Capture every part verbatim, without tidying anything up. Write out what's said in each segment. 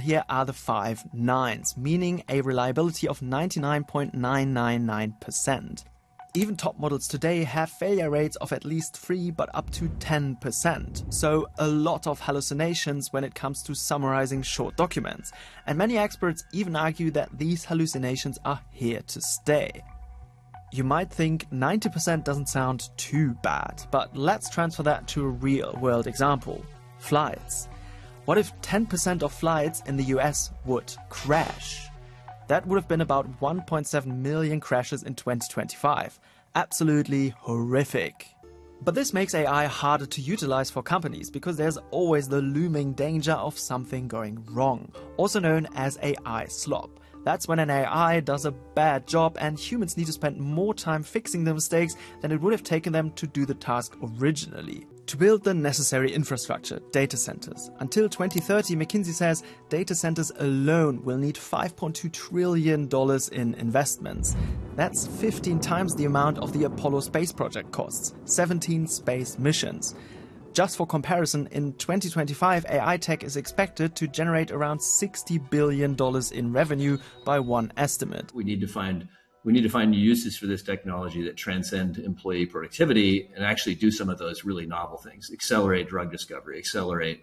here are the five nines, meaning a reliability of ninety-nine point nine nine nine percent. Even top models today have failure rates of at least three but up to ten percent. So a lot of hallucinations when it comes to summarizing short documents. And many experts even argue that these hallucinations are here to stay. You might think ninety percent doesn't sound too bad, but let's transfer that to a real-world example. Flights. What if ten percent of flights in the U S would crash? That would have been about one point seven million crashes in twenty twenty-five. Absolutely horrific. But this makes A I harder to utilize for companies because there's always the looming danger of something going wrong, also known as A I slop. That's when an A I does a bad job and humans need to spend more time fixing the mistakes than it would have taken them to do the task originally. To build the necessary infrastructure, data centers. Until twenty thirty, McKinsey says data centers alone will need five point two trillion dollars in investments. That's fifteen times the amount of the Apollo space project costs, seventeen space missions. Just for comparison, in twenty twenty-five, A I tech is expected to generate around sixty billion dollars in revenue by one estimate. We need to find We need to find new uses for this technology that transcend employee productivity and actually do some of those really novel things. Accelerate drug discovery, accelerate,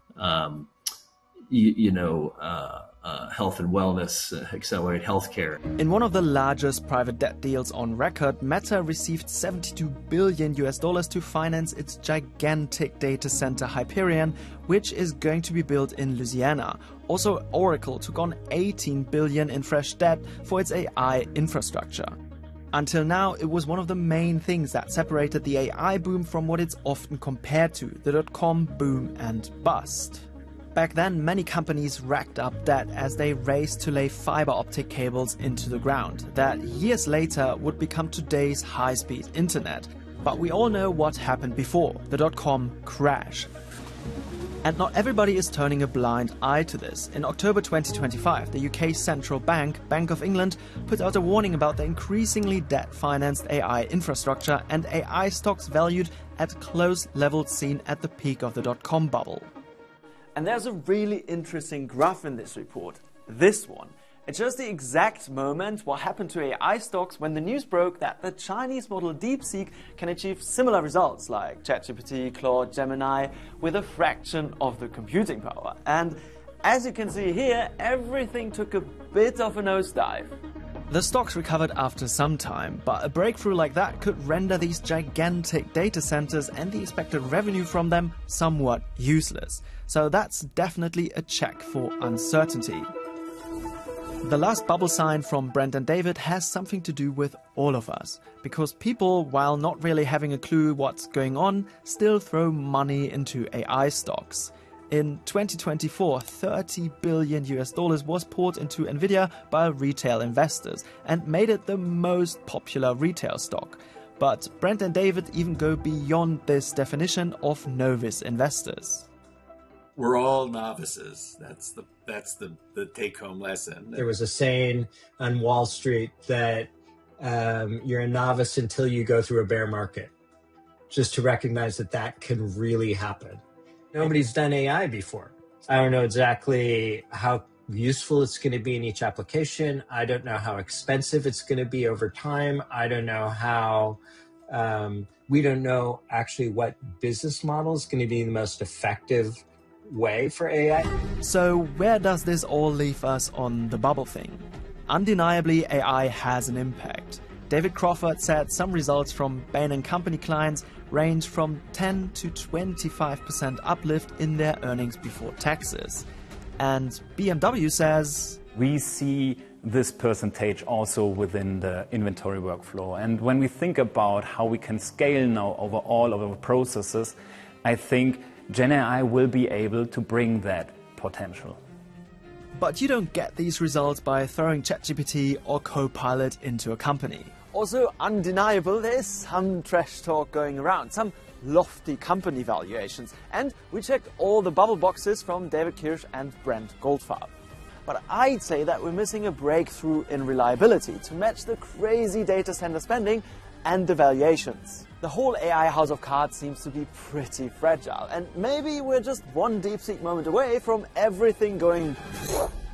um, you, you know, uh, uh, health and wellness, uh, accelerate healthcare. In one of the largest private debt deals on record, Meta received seventy-two billion U S dollars to finance its gigantic data center Hyperion, which is going to be built in Louisiana. Also, Oracle took on eighteen billion in fresh debt for its A I infrastructure. Until now, it was one of the main things that separated the A I boom from what it's often compared to, the dot-com boom and bust. Back then, many companies racked up debt as they raced to lay fiber optic cables into the ground that years later would become today's high-speed internet. But we all know what happened before, the dot-com crash. And not everybody is turning a blind eye to this. In October twenty twenty-five, the U K's central bank, Bank of England, put out a warning about the increasingly debt-financed A I infrastructure and A I stocks valued at close levels seen at the peak of the dot-com bubble. And there's a really interesting graph in this report, this one. It shows the exact moment what happened to A I stocks when the news broke that the Chinese model DeepSeek can achieve similar results like ChatGPT, Claude, Gemini with a fraction of the computing power. And as you can see here, everything took a bit of a nosedive. The stocks recovered after some time, but a breakthrough like that could render these gigantic data centers and the expected revenue from them somewhat useless. So that's definitely a check for uncertainty. The last bubble sign from Brent and David has something to do with all of us, because people, while not really having a clue what's going on, still throw money into A I stocks. In twenty twenty-four, thirty billion U S dollars was poured into Nvidia by retail investors and made it the most popular retail stock. But Brent and David even go beyond this definition of novice investors. We're all novices. That's the that's the, the take-home lesson. There was a saying on Wall Street that um, you're a novice until you go through a bear market. Just to recognize that that can really happen. Nobody's done A I before. I don't know exactly how useful it's going to be in each application. I don't know how expensive it's going to be over time. I don't know how, um, we don't know actually what business model is going to be the most effective way for A I. So where does this all leave us on the bubble thing? Undeniably, A I has an impact. David Crawford said some results from Bain and Company clients range from ten to twenty-five percent uplift in their earnings before taxes. And B M W says, we see this percentage also within the inventory workflow. And when we think about how we can scale now over all of our processes, I think Gen A I will be able to bring that potential. But you don't get these results by throwing ChatGPT or Copilot into a company. Also undeniable, there's some trash talk going around, some lofty company valuations, and we checked all the bubble boxes from David Kirsch and Brent Goldfarb. But I'd say that we're missing a breakthrough in reliability to match the crazy data center spending and the valuations. The whole A I house of cards seems to be pretty fragile, and maybe we're just one DeepSeek moment away from everything going